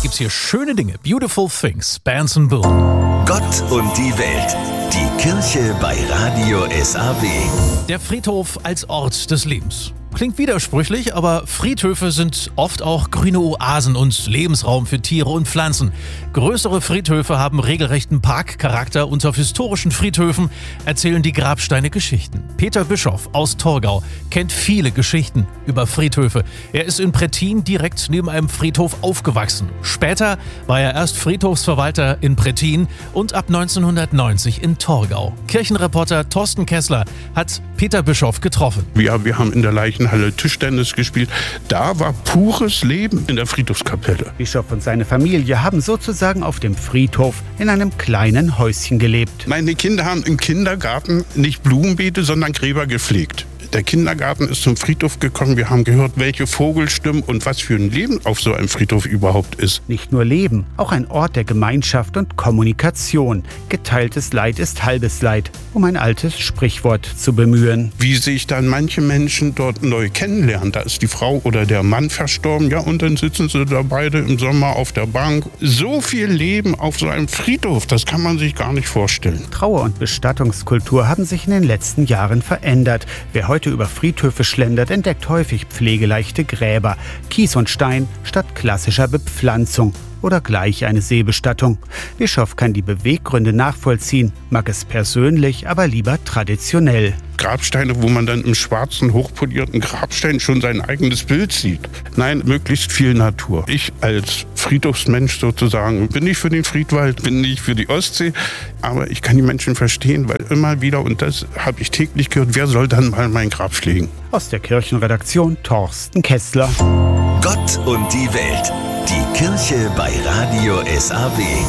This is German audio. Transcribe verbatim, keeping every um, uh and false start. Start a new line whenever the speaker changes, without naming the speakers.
gibt's hier schöne Dinge. Beautiful Things, Benson Boone.
Gott und die Welt. Die Kirche bei Radio S A W.
Der Friedhof als Ort des Lebens. Klingt widersprüchlich, aber Friedhöfe sind oft auch grüne Oasen und Lebensraum für Tiere und Pflanzen. Größere Friedhöfe haben regelrechten Parkcharakter und auf historischen Friedhöfen erzählen die Grabsteine Geschichten. Peter Bischoff aus Torgau kennt viele Geschichten über Friedhöfe. Er ist in Prettin direkt neben einem Friedhof aufgewachsen. Später war er erst Friedhofsverwalter in Prettin und ab neunzehnhundertneunzig in Torgau. Kirchenreporter Thorsten Kessler hat Peter Bischoff getroffen.
Ja, wir haben in der Leichenhalle Tischtennis gespielt. Da war pures Leben in der Friedhofskapelle.
Bischoff und seine Familie haben sozusagen auf dem Friedhof in einem kleinen Häuschen gelebt.
Meine Kinder haben im Kindergarten nicht Blumenbeete, sondern Gräber gepflegt. Der Kindergarten ist zum Friedhof gekommen. Wir haben gehört, welche Vogelstimmen und was für ein Leben auf so einem Friedhof überhaupt ist.
Nicht nur Leben, auch ein Ort der Gemeinschaft und Kommunikation. Geteiltes Leid ist halbes Leid, um ein altes Sprichwort zu bemühen.
Wie sich dann manche Menschen dort neu kennenlernen. Da ist die Frau oder der Mann verstorben, ja, und dann sitzen sie da beide im Sommer auf der Bank. So viel Leben auf so einem Friedhof, das kann man sich gar nicht vorstellen.
Trauer- und Bestattungskultur haben sich in den letzten Jahren verändert. Wer heute über Friedhöfe schlendert, entdeckt häufig pflegeleichte Gräber, Kies und Stein statt klassischer Bepflanzung oder gleich eine Seebestattung. Bischoff kann die Beweggründe nachvollziehen, mag es persönlich, aber lieber traditionell.
Grabsteine, wo man dann im schwarzen, hochpolierten Grabstein schon sein eigenes Bild sieht. Nein, möglichst viel Natur. Ich als Friedhofsmensch sozusagen bin nicht für den Friedwald, bin nicht für die Ostsee, aber ich kann die Menschen verstehen, weil immer wieder, und das habe ich täglich gehört, wer soll dann mal mein Grab pflegen?
Aus der Kirchenredaktion Thorsten Kessler.
Gott und die Welt. Die Kirche bei Radio S A W.